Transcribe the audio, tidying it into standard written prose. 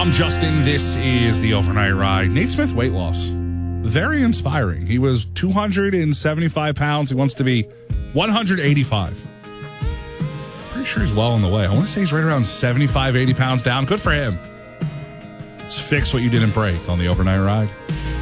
I'm Justin. This is the Overnight Ride. Nate Smith, weight loss. Very inspiring. He was 275 pounds. He wants to be 185. Pretty sure he's well on the way. I want to say he's right around 75, 80 pounds down. Good for him. Let's fix what you didn't break on the Overnight Ride.